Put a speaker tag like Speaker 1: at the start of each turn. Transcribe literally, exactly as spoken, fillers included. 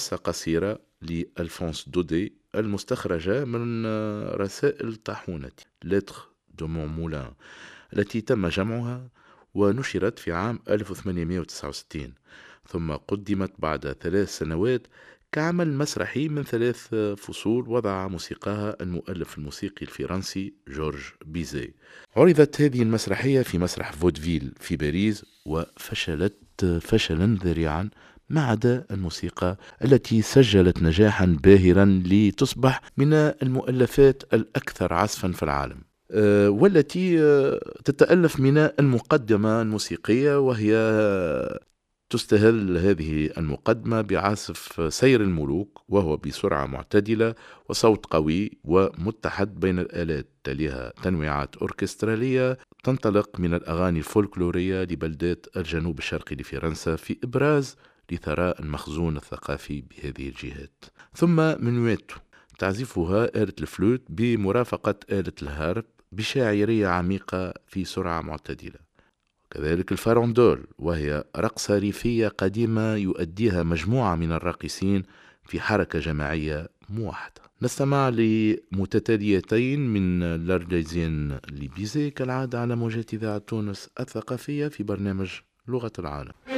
Speaker 1: قصة قصيرة لألفونس دودي المستخرجة من رسائل طاحونتي Lettres de mon moulin التي تم جمعها ونشرت في عام ألف وثمانمائة وتسعة وستين، ثم قدمت بعد ثلاث سنوات كعمل مسرحي من ثلاث فصول وضع موسيقاها المؤلف الموسيقي الفرنسي جورج بيزي. عرضت هذه المسرحية في مسرح فودفيل في باريس وفشلت فشلا ذريعا، ما عدا الموسيقى التي سجلت نجاحا باهرا لتصبح من المؤلفات الأكثر عزفا في العالم، والتي تتألف من المقدمة الموسيقية، وهي تستهل هذه المقدمة بعزف سير الملوك وهو بسرعة معتدلة وصوت قوي ومتحد بين الآلات، تليها تنويعات أوركسترالية تنطلق من الأغاني الفولكلورية لبلدات الجنوب الشرقي لفرنسا في إبراز لثراء المخزون الثقافي بهذه الجهات. ثم منويتو تعزفها آلة الفلوت بمرافقة آلة الهارب بشاعرية عميقة في سرعة معتدلة. كذلك الفاروندول وهي رقصة ريفية قديمة يؤديها مجموعة من الراقصين في حركة جماعية موحدة. نستمع لمتتاليتين من لارليزين لبيزي كالعادة على موجات إذاعة تونس الثقافية في برنامج لغة العالم.